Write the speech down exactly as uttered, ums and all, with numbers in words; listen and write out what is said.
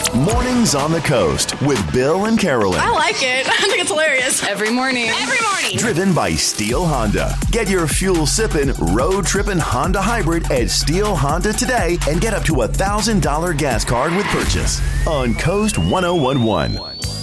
Mornings on the Coast with Bill and Carolyn. I like it. I think it's hilarious. Every morning. Every morning. Driven by Steel Honda. Get your fuel sipping, road tripping Honda hybrid at Steel Honda today and get up to a one thousand dollars gas card with purchase on Coast one oh one one.